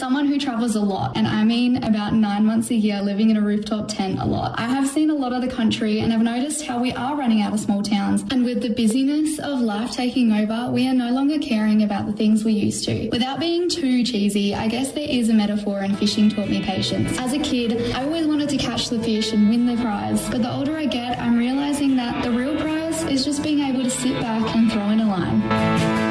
someone who travels a lot, and I mean about 9 months a year living in a rooftop tent a lot, I have seen a lot of the country and have noticed how we are running out of small towns. And with the busyness of life taking over, we are no longer caring about the things we used to. Without being too cheesy, I guess there is a metaphor, and fishing taught me patience. As a kid, I always wanted to catch the fish and win the prize, but the older I get, I'm realising that the real prize is just being able to sit back and throw in a line.